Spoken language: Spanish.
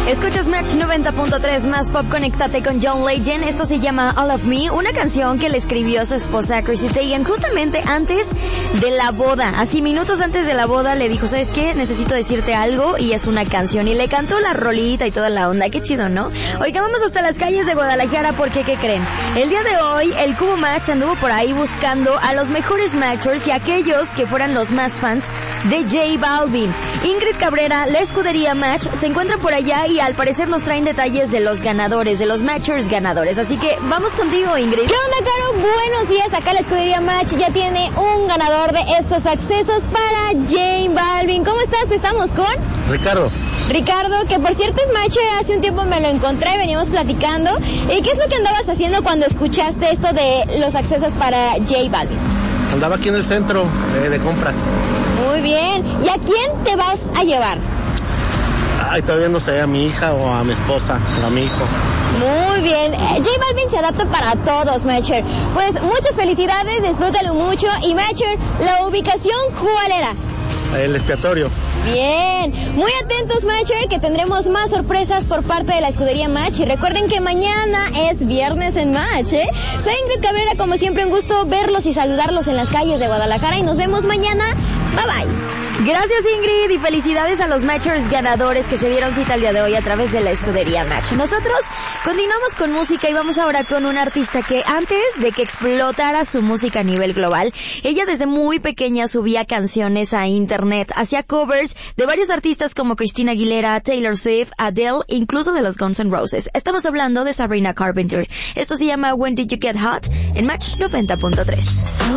Escuchas Match 90.3 más pop, conéctate con John Legend. Esto se llama All of Me, una canción que le escribió a su esposa Chrissy Teigen justamente antes de la boda. Así minutos antes de la boda le dijo, ¿sabes qué? Necesito decirte algo, y es una canción. Y le cantó la rolita y toda la onda. Qué chido, ¿no? Oigan, vamos hasta las calles de Guadalajara porque, ¿qué creen? El día de hoy, el Cubo Match anduvo por ahí buscando a los mejores matchers y aquellos que fueran los más fans de J Balvin. Ingrid Cabrera, la escudería Match, se encuentra por allá y al parecer nos traen detalles de los ganadores, de los matchers ganadores. Así que vamos contigo, Ingrid. ¿Qué onda, Caro? Buenos días. Acá la escudería Match ya tiene un ganador de estos accesos para J Balvin. ¿Cómo estás? Estamos con Ricardo, que por cierto es matcher. Hace un tiempo me lo encontré, veníamos platicando. ¿Y qué es lo que andabas haciendo cuando escuchaste esto de los accesos para J Balvin? andaba aquí en el centro de compras. Muy bien. ¿Y a quién te vas a llevar? Ay, todavía no sé, a mi hija o a mi esposa o a mi hijo. Muy bien. J Balvin se adapta para todos, Matcher. Pues muchas felicidades, disfrútalo mucho. Y Matcher, ¿la ubicación cuál era? El expiatorio. Bien, muy atentos, Matcher, que tendremos más sorpresas por parte de la escudería Match. Y recuerden que mañana es viernes en Match, ¿eh? Soy Ingrid Cabrera, como siempre un gusto verlos y saludarlos en las calles de Guadalajara. Y nos vemos mañana. Bye bye. Gracias, Ingrid, y felicidades a los matchers ganadores que se dieron cita el día de hoy a través de la escudería Match. Nosotros continuamos con música y vamos ahora con una artista que antes de que explotara su música a nivel global, ella desde muy pequeña subía canciones a internet, hacía covers de varios artistas como Christina Aguilera, Taylor Swift, Adele, incluso de los Guns N' Roses. Estamos hablando de Sabrina Carpenter. Esto se llama When Did You Get Hot en Match 90.3.